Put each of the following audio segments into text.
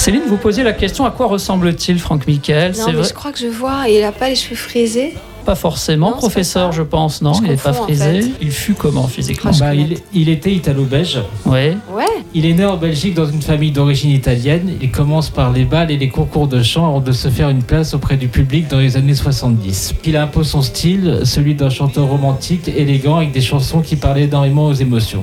Céline, vous posiez la question, à quoi ressemble-t-il Franck Michael? Non, mais je crois que je vois, il n'a pas les cheveux frisés. Pas forcément, non, professeur, je pense, non, il n'est pas frisé. En fait. Il fut comment physiquement? Il était italo-belge. Ouais. Il est né en Belgique dans une famille d'origine italienne. Il commence par les bals et les concours de chant avant de se faire une place auprès du public dans les années 70. Il impose son style, celui d'un chanteur romantique, élégant, avec des chansons qui parlaient énormément aux émotions.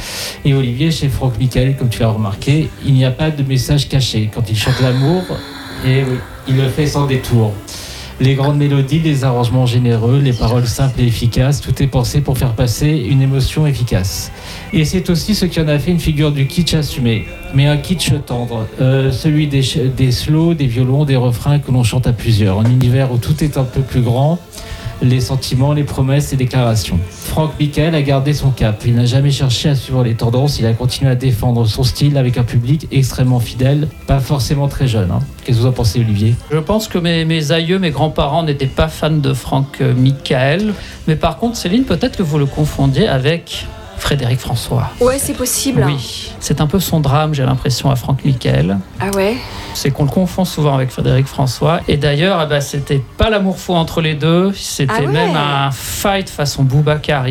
Et Olivier, chez Franck Michael, comme tu l'as remarqué, il n'y a pas de message caché. Quand il chante l'amour, et oui, il le fait sans détour. Les grandes mélodies, les arrangements généreux, les paroles simples et efficaces, tout est pensé pour faire passer une émotion efficace. Et c'est aussi ce qui en a fait une figure du kitsch assumé, mais un kitsch tendre, celui des slows, des violons, des refrains que l'on chante à plusieurs, un univers où tout est un peu plus grand, les sentiments, les promesses et déclarations. Franck Michael a gardé son cap. Il n'a jamais cherché à suivre les tendances. Il a continué à défendre son style avec un public extrêmement fidèle, pas forcément très jeune. Qu'est-ce que vous en pensez, Olivier? Je pense que mes aïeux, mes grands-parents n'étaient pas fans de Franck Michael. Mais par contre, Céline, peut-être que vous le confondiez avec Frédéric François. Ouais, c'est possible. Oui, c'est un peu son drame, j'ai l'impression, à Franck Michael. Ah ouais? C'est qu'on le confond souvent avec Frédéric François. Et d'ailleurs, c'était pas l'amour fou entre les deux, c'était même un fight façon Boubacar.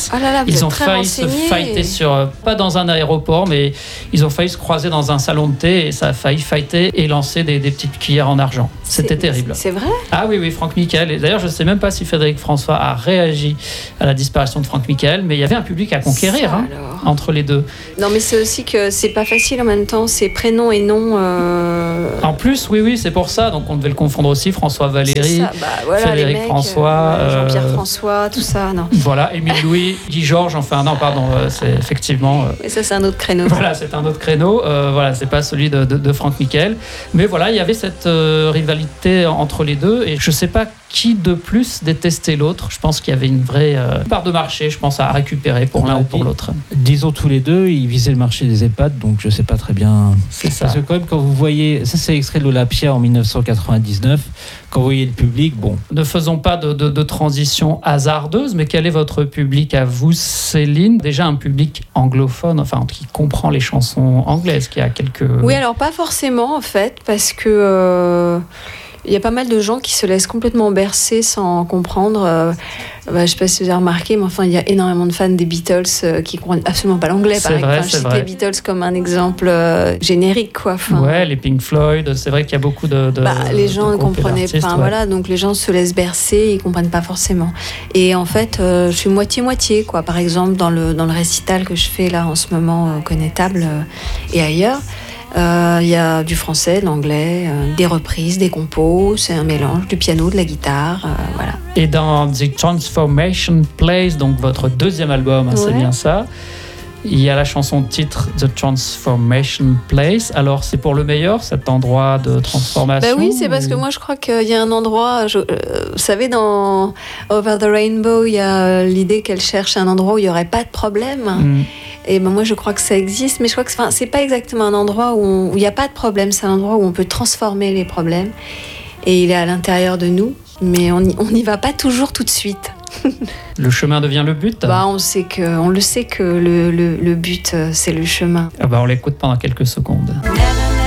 Ils ont failli se fighter pas dans un aéroport, mais ils ont failli se croiser dans un salon de thé et ça a failli fighter et lancer des petites cuillères en argent. C'était terrible. C'est vrai? Ah oui, Franck Michael. Et d'ailleurs, je sais même pas si Frédéric François a réagi à la disparition de Franck Michael, mais il y avait un public à conquérir entre les deux. Non, mais c'est aussi que c'est pas facile en même temps, c'est prénom et nom. En plus, oui, c'est pour ça. Donc on devait le confondre aussi. François Valéry, Frédéric mecs, François, Jean-Pierre François, tout ça, non. Voilà, Émile Louis, Guy Georges. Enfin, non, pardon, c'est effectivement. Mais ça, c'est un autre créneau. Voilà, c'est un autre créneau. Voilà, c'est pas celui de Franck Michael. Mais voilà, il y avait cette rivalité entre les deux. Et je sais pas qui de plus détestait l'autre. Je pense qu'il y avait une vraie part de marché, je pense, à récupérer pour l'un ou pour l'autre. Disons tous les deux, ils visaient le marché des EHPAD, donc je sais pas très bien. C'est ça. Parce que quand même, quand vous voyez, ça c'est extrait de l'Olympia en 1999, quand vous voyez le public, bon. Ne faisons pas de transition hasardeuse, mais quel est votre public à vous, Céline? Déjà un public anglophone, enfin qui comprend les chansons anglaises, qui a quelques... Oui, alors pas forcément en fait, parce que... il y a pas mal de gens qui se laissent complètement bercer sans comprendre. Je ne sais pas si vous avez remarqué, mais enfin, il y a énormément de fans des Beatles qui ne comprennent absolument pas l'anglais. Par exemple, je cite les Beatles comme un exemple générique, quoi. Enfin, ouais, les Pink Floyd, c'est vrai qu'il y a beaucoup de les gens ne comprenaient pas. Voilà, donc les gens se laissent bercer, ils ne comprennent pas forcément. Et en fait, je suis moitié-moitié, quoi. Par exemple, dans le récital que je fais là en ce moment au Connétable et ailleurs. Il y a du français, de l'anglais, des reprises, des compos, c'est un mélange du piano, de la guitare, voilà. Et dans The Transformation Place, donc votre deuxième album, c'est bien ça, il y a la chanson titre The Transformation Place. Alors c'est pour le meilleur, cet endroit de transformation? Oui, c'est parce que moi je crois qu'il y a un endroit, vous savez, dans Over the Rainbow, il y a l'idée qu'elle cherche un endroit où il n'y aurait pas de problème. Et moi je crois que ça existe, mais je crois que c'est pas exactement un endroit où il n'y a pas de problème, c'est un endroit où on peut transformer les problèmes. Et il est à l'intérieur de nous, mais on n'y va pas toujours tout de suite. Le chemin devient le but? On le sait que le but, c'est le chemin. On l'écoute pendant quelques secondes.